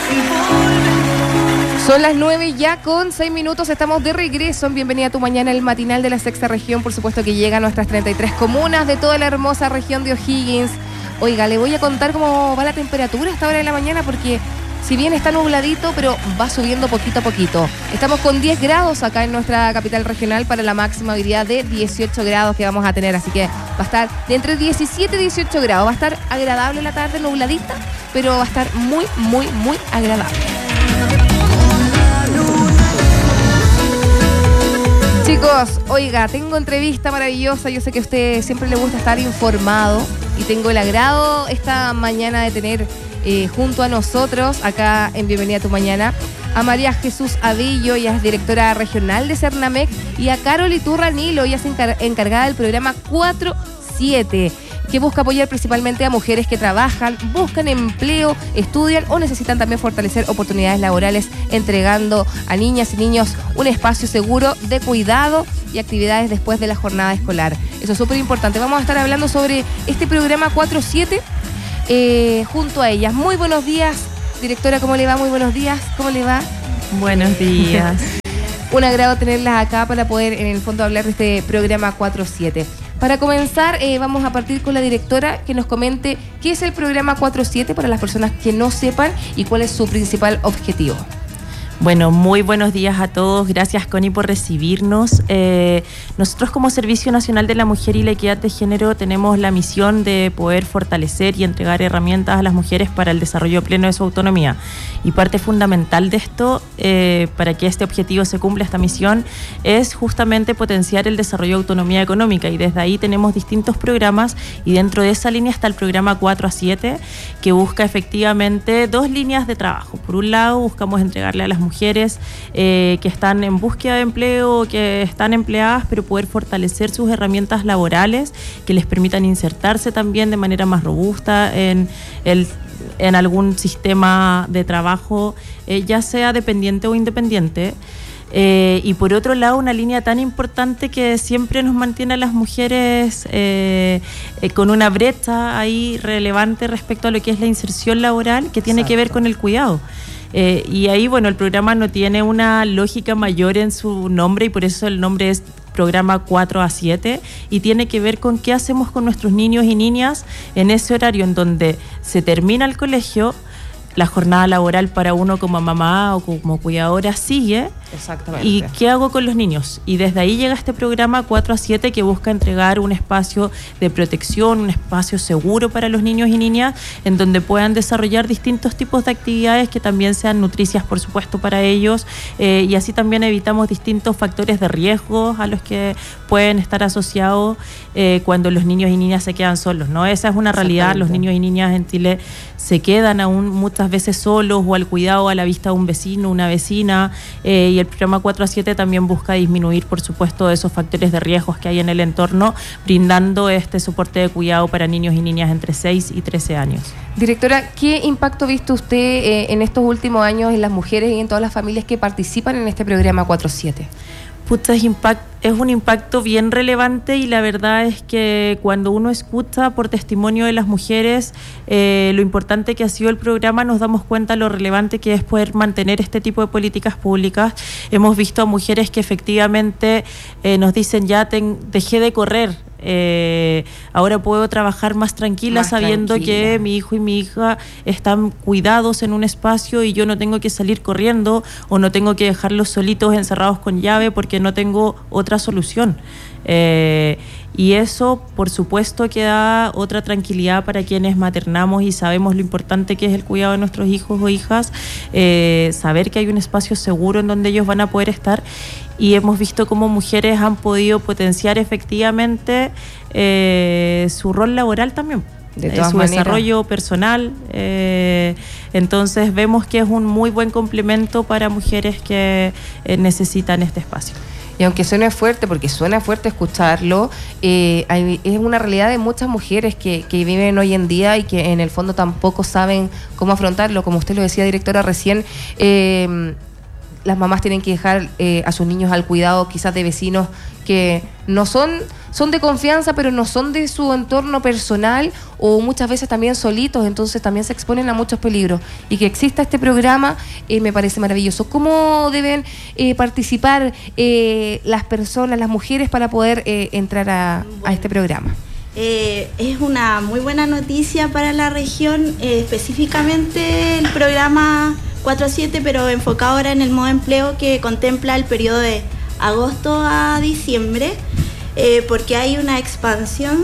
Son las 9 ya con 6 minutos, estamos de regreso en Bienvenida a tu Mañana, el matinal de la sexta región, por supuesto que llega a nuestras 33 comunas de toda la hermosa región de O'Higgins. Oiga, le voy a contar cómo va la temperatura a esta hora de la mañana, porque si bien está nubladito, pero va subiendo poquito a poquito. Estamos con 10 grados acá en nuestra capital regional para la máxima hoy día de 18 grados que vamos a tener, así que va a estar de entre 17 y 18 grados, va a estar agradable la tarde, nubladita, pero va a estar muy, muy, muy agradable. Chicos, oiga, tengo entrevista maravillosa. Yo sé que a usted siempre le gusta estar informado y tengo el agrado esta mañana de tener junto a nosotros, acá en Bienvenida a tu Mañana, a María Jesús Avillo, ella es directora regional de Cernamec, y a Carol Iturra Nilo, ella es encargada del programa 4-7, que busca apoyar principalmente a mujeres que trabajan, buscan empleo, estudian o necesitan también fortalecer oportunidades laborales, entregando a niñas y niños un espacio seguro de cuidado y actividades después de la jornada escolar. Eso es súper importante. Vamos a estar hablando sobre este programa 4-7 junto a ellas. Muy buenos días, directora, ¿cómo le va? Muy buenos días, ¿cómo le va? Buenos días. Un agrado tenerlas acá para poder, en el fondo, hablar de este programa 4-7. Para comenzar, vamos a partir con la directora que nos comente qué es el programa 4-7 para las personas que no sepan y cuál es su principal objetivo. Bueno, muy buenos días a todos. Gracias, Connie, por recibirnos. Nosotros, como Servicio Nacional de la Mujer y la Equidad de Género, tenemos la misión de poder fortalecer y entregar herramientas a las mujeres para el desarrollo pleno de su autonomía. Y parte fundamental de esto, para que este objetivo se cumpla, esta misión, es justamente potenciar el desarrollo de autonomía económica. Y desde ahí tenemos distintos programas, y dentro de esa línea está el programa 4-7, que busca efectivamente dos líneas de trabajo. Por un lado, buscamos entregarle a las mujeres que están en búsqueda de empleo, que están empleadas, pero poder fortalecer sus herramientas laborales que les permitan insertarse también de manera más robusta en algún sistema de trabajo, ya sea dependiente o independiente. Y por otro lado, una línea tan importante que siempre nos mantiene a las mujeres con una brecha ahí relevante respecto a lo que es la inserción laboral, que tiene que ver con el cuidado. Y ahí, bueno, el programa no tiene una lógica mayor en su nombre, y por eso el nombre es programa 4-7, y tiene que ver con qué hacemos con nuestros niños y niñas en ese horario en donde se termina el colegio, la jornada laboral para uno como mamá o como cuidadora sigue. Exactamente. ¿Y qué hago con los niños? Y desde ahí llega este programa 4-7, que busca entregar un espacio de protección, un espacio seguro para los niños y niñas, en donde puedan desarrollar distintos tipos de actividades que también sean nutricias, por supuesto, para ellos, y así también evitamos distintos factores de riesgo a los que pueden estar asociados cuando los niños y niñas se quedan solos, ¿no? Esa es una realidad. Los niños y niñas en Chile se quedan aún muchas veces solos o al cuidado, a la vista de un vecino, una vecina, y el programa 4-7 también busca disminuir, por supuesto, esos factores de riesgos que hay en el entorno, brindando este soporte de cuidado para niños y niñas entre 6 y 13 años. Directora, ¿qué impacto ha visto usted en estos últimos años en las mujeres y en todas las familias que participan en este programa 4-7? Es un impacto bien relevante, y la verdad es que cuando uno escucha por testimonio de las mujeres lo importante que ha sido el programa, nos damos cuenta lo relevante que es poder mantener este tipo de políticas públicas. Hemos visto a mujeres que efectivamente nos dicen: ya dejé de correr, ahora puedo trabajar más tranquila, sabiendo que mi hijo y mi hija están cuidados en un espacio y yo no tengo que salir corriendo, o no tengo que dejarlos solitos encerrados con llave porque no tengo otra solución. Y eso, por supuesto, que da otra tranquilidad para quienes maternamos y sabemos lo importante que es el cuidado de nuestros hijos o hijas, saber que hay un espacio seguro en donde ellos van a poder estar. Y hemos visto cómo mujeres han podido potenciar efectivamente su rol laboral también, su desarrollo personal. Entonces vemos que es un muy buen complemento para mujeres que necesitan este espacio. Y aunque suene fuerte, porque suena fuerte escucharlo, es una realidad de muchas mujeres que viven hoy en día y que en el fondo tampoco saben cómo afrontarlo. Como usted lo decía, directora, recién, las mamás tienen que dejar a sus niños al cuidado quizás de vecinos que no son de confianza, pero no son de su entorno personal, o muchas veces también solitos, entonces también se exponen a muchos peligros. Y que exista este programa me parece maravilloso. ¿Cómo deben participar las personas, las mujeres, para poder entrar a este programa? Es una muy buena noticia para la región, específicamente el programa 4-7, pero enfocado ahora en el modo empleo, que contempla el periodo de agosto a diciembre, porque hay una expansión.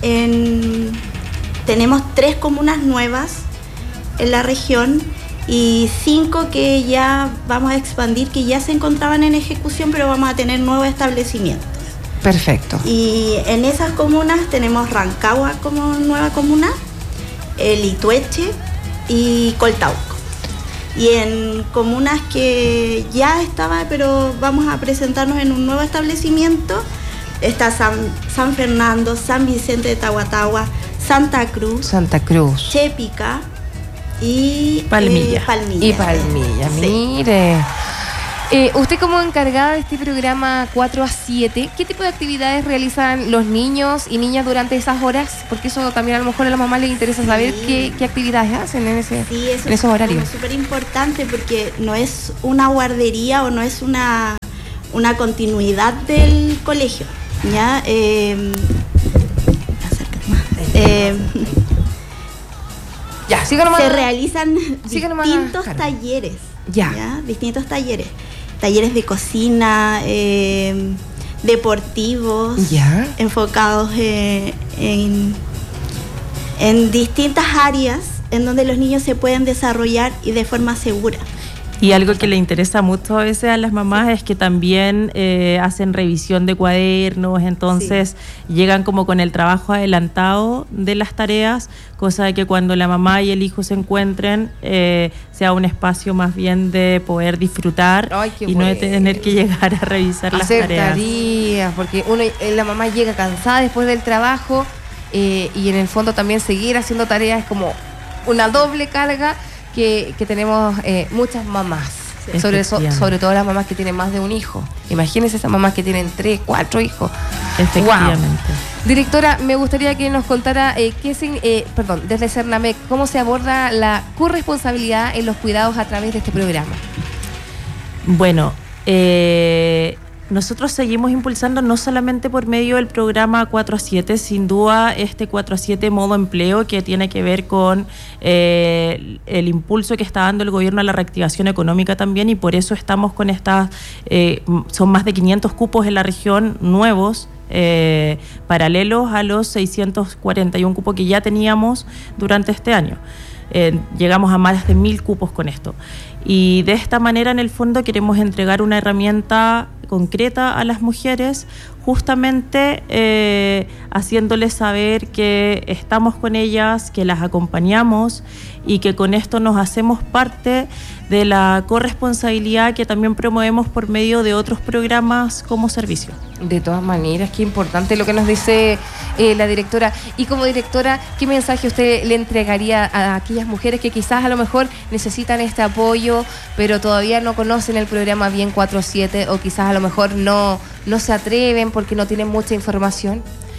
Tenemos 3 comunas nuevas en la región y 5 que ya vamos a expandir, que ya se encontraban en ejecución, pero vamos a tener nuevos establecimientos. Perfecto. Y en esas comunas tenemos Rancagua como nueva comuna, Litueche y Coltauco. Y en comunas que ya estaba, pero vamos a presentarnos en un nuevo establecimiento, está San Fernando, San Vicente de Tahuatahua, Santa Cruz, Chépica y Palmilla. Y Palmilla, sí. Mire. Usted, como encargada de este programa 4-7, ¿qué tipo de actividades realizan los niños y niñas durante esas horas? Porque eso también a lo mejor a las mamás les interesa saber qué actividades hacen en esos horarios. Es súper importante, porque no es una guardería o no es una continuidad del colegio, ¿ya? Se realizan distintos talleres. ¿Ya? Distintos talleres de cocina, deportivos, enfocados en distintas áreas en donde los niños se pueden desarrollar y de forma segura. Y algo que le interesa mucho a veces a las mamás es que también hacen revisión de cuadernos, entonces llegan como con el trabajo adelantado de las tareas, cosa de que cuando la mamá y el hijo se encuentren sea un espacio más bien de poder disfrutar y no de tener que llegar a revisar las tareas. Porque la mamá llega cansada después del trabajo y en el fondo también seguir haciendo tareas es como una doble carga que tenemos muchas mamás, sobre todo las mamás que tienen más de un hijo. Imagínense esas mamás que tienen 3, 4 hijos. Efectivamente. Wow. Directora, me gustaría que nos contara desde Cernamec, cómo se aborda la corresponsabilidad en los cuidados a través de este programa. Bueno, nosotros seguimos impulsando no solamente por medio del programa 4-7, sin duda este 4-7 modo empleo, que tiene que ver con el impulso que está dando el gobierno a la reactivación económica también, y por eso estamos con estas, son más de 500 cupos en la región nuevos, paralelos a los 641 cupos que ya teníamos durante este año. Llegamos a más de 1.000 cupos con esto. Y de esta manera, en el fondo, queremos entregar una herramienta concreta a las mujeres, justamente haciéndoles saber que estamos con ellas, que las acompañamos y que con esto nos hacemos parte de la corresponsabilidad que también promovemos por medio de otros programas como servicio. De todas maneras, qué importante lo que nos dice la directora. Y como directora, ¿qué mensaje usted le entregaría a aquellas mujeres que quizás a lo mejor necesitan este apoyo, pero todavía no conocen el programa bien 4-7, o quizás a lo mejor no se atreven porque no tienen mucha información?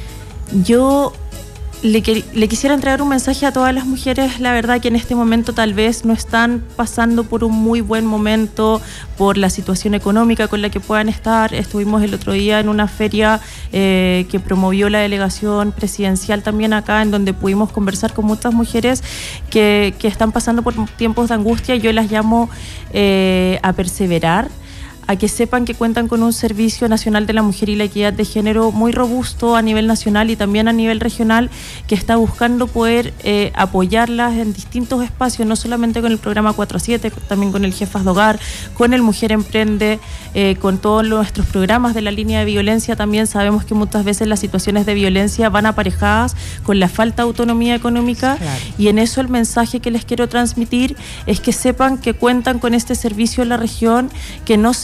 Yo le quisiera entregar un mensaje a todas las mujeres, la verdad, que en este momento tal vez no están pasando por un muy buen momento por la situación económica con la que puedan estar. Estuvimos el otro día en una feria que promovió la delegación presidencial también acá, en donde pudimos conversar con muchas mujeres que están pasando por tiempos de angustia. Yo las llamo a perseverar, a que sepan que cuentan con un Servicio Nacional de la Mujer y la Equidad de Género muy robusto a nivel nacional y también a nivel regional, que está buscando poder apoyarlas en distintos espacios, no solamente con el programa 4-7, también con el Jefas de Hogar, con el Mujer Emprende, con todos nuestros programas de la línea de violencia. También sabemos que muchas veces las situaciones de violencia van aparejadas con la falta de autonomía económica, claro. Y en eso el mensaje que les quiero transmitir es que sepan que cuentan con este servicio en la región, que no se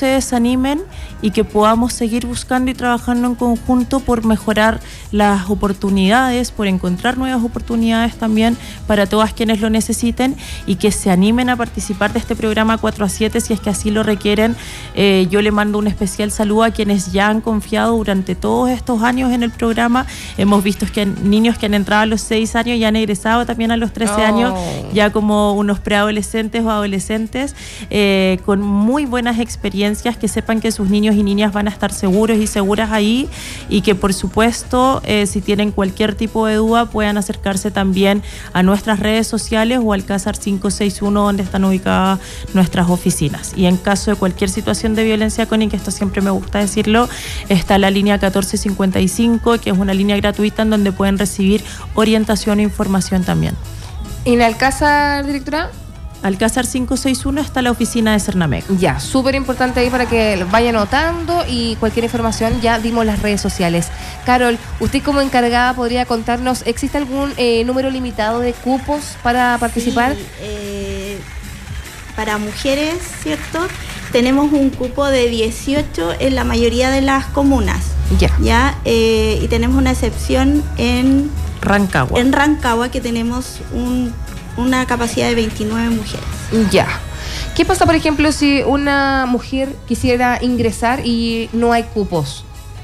desanimen y que podamos seguir buscando y trabajando en conjunto por mejorar las oportunidades, por encontrar nuevas oportunidades también para todas quienes lo necesiten, y que se animen a participar de este programa 4 a 7 si es que así lo requieren. Yo le mando un especial saludo a quienes ya han confiado durante todos estos años en el programa. Hemos visto que niños que han entrado a los 6 años y han egresado también a los 13 años, ya como unos preadolescentes o adolescentes, con muy buenas experiencias, que sepan que sus niños y niñas van a estar seguros y seguras ahí, y que por supuesto si tienen cualquier tipo de duda puedan acercarse también a nuestras redes sociales o al CASAR 561 donde están ubicadas nuestras oficinas. Y en caso de cualquier situación de violencia, Connie, que esto siempre me gusta decirlo, está la línea 1455, que es una línea gratuita en donde pueden recibir orientación e información también. ¿En Alcázar, directora? Alcázar 561 está la oficina de Cernamec. Ya, súper importante ahí para que vayan notando, y cualquier información ya dimos las redes sociales. Carol, usted como encargada podría contarnos, ¿existe algún número limitado de cupos para participar? Sí, para mujeres, ¿cierto? Tenemos un cupo de 18 en la mayoría de las comunas. Ya. Y tenemos una excepción en Rancagua. En Rancagua, que tenemos una capacidad de 29 mujeres. Ya. ¿Qué pasa, por ejemplo, si una mujer quisiera ingresar y no hay cupos?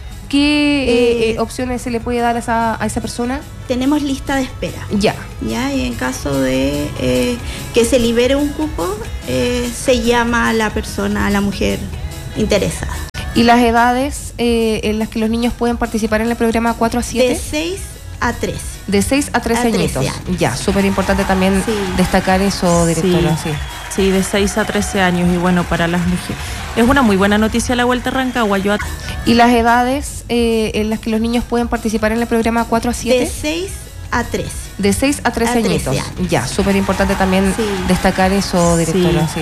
¿Qué opciones se le puede dar a esa persona? Tenemos lista de espera. Ya. Y en caso de que se libere un cupo, se llama a la persona, a la mujer interesada. ¿Y las edades en las que los niños pueden participar en el programa 4 a 7? De 6 a 13. De 6 a 13 añitos. Ya, súper importante también destacar eso, directora. Sí, de 6 a 13 años. Y bueno, para las mujeres es una muy buena noticia la vuelta a Rancagua. ¿Y las edades en las que los niños pueden participar en el programa 4 a 7? De 6 a 13. De 6 a 13 añitos. Ya, súper importante también destacar eso, directora. Sí.